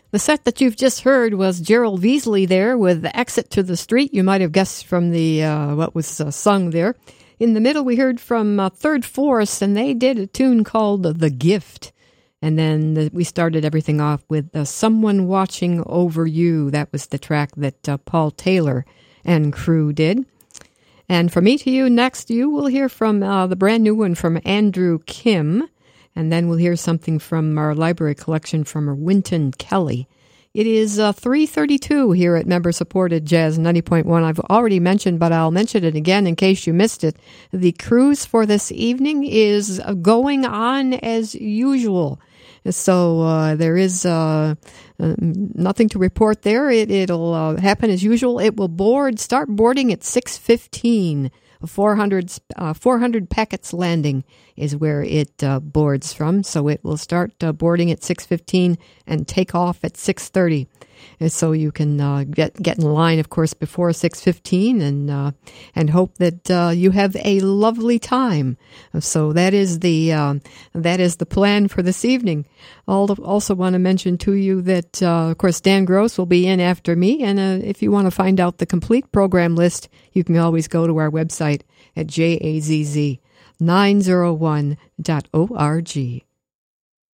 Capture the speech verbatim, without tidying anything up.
The set that you've just heard was Gerald Veasley there with the Exit to the Street. You might have guessed from the uh, what was uh, sung there. In the middle, we heard from uh, Third Force, and they did a tune called The Gift. And then the, we started everything off with uh, Someone Watching Over You. That was the track that uh, Paul Taylor and crew did. And from me to you, next you will hear from uh, the brand new one from Andrew Kim. And then we'll hear something from our library collection from Wynton Kelly. It is uh, three thirty-two here at member-supported Jazz ninety point one. I've already mentioned, but I'll mention it again in case you missed it. The cruise for this evening is going on as usual. So uh, there is uh, uh, nothing to report there. It, it'll uh, happen as usual. It will board, start boarding at six fifteen. four hundred, uh, four hundred Packets Landing is where it uh, boards from. So it will start uh, boarding at six fifteen and take off at six thirty. And so you can uh, get get in line, of course, before six fifteen and uh, and hope that uh, you have a lovely time. So that is the uh, that is the plan for this evening. I'll also want to mention to you that, uh, of course, Dan Gross will be in after me. And uh, if you want to find out the complete program list, you can always go to our website at jazz nine oh one dot org.